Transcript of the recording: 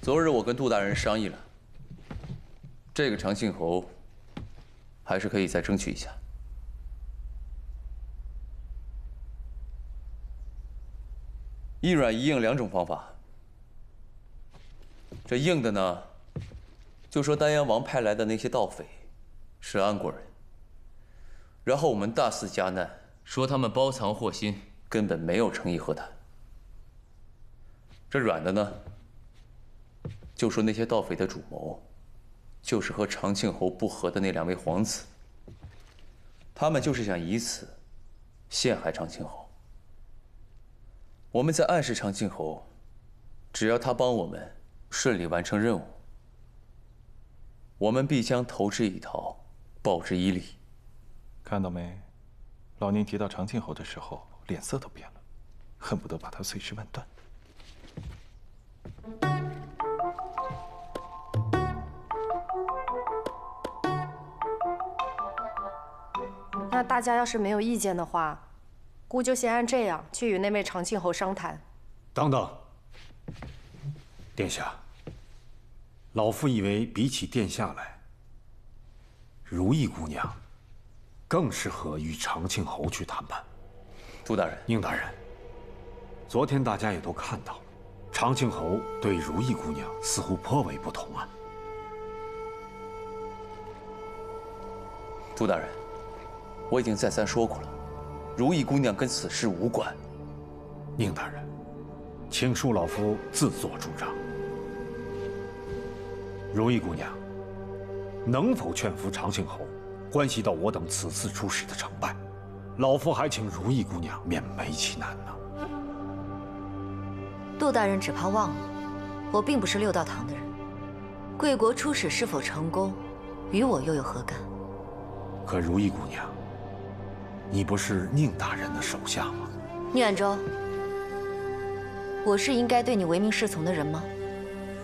昨日我跟杜大人商议了，这个长庆侯还是可以再争取一下。一软一硬两种方法。这硬的呢，就说丹阳王派来的那些盗匪是安国人，然后我们大肆加难，说他们包藏祸心，根本没有诚意和谈。这软的呢，就说那些盗匪的主谋，就是和长庆侯不和的那2位皇子，他们就是想以此陷害长庆侯。我们在暗示长庆侯，只要他帮我们顺利完成任务，我们必将投之以桃，报之以李。 看到没？老宁提到长庆侯的时候，脸色都变了，恨不得把他碎尸万段。 那大家要是没有意见的话，姑就先按这样去与那位长庆侯商谈。 等等，殿下，老夫以为比起殿下来，如意姑娘更适合与长庆侯去谈判。 杜大人， 宁大人，昨天大家也都看到了，长庆侯对如意姑娘似乎颇为不同啊。 杜大人，我已经再三说过了，如意姑娘跟此事无关。 宁大人，请恕老夫自作主张。如意姑娘能否劝服长庆侯，关系到我等此次出使的成败，老夫还请如意姑娘免为其难呢。 杜大人只怕忘了，我并不是6道堂的人，贵国出使是否成功，与我又有何干？ 可如意姑娘，你不是宁大人的手下吗？ 宁远州，我是应该对你唯命是从的人吗？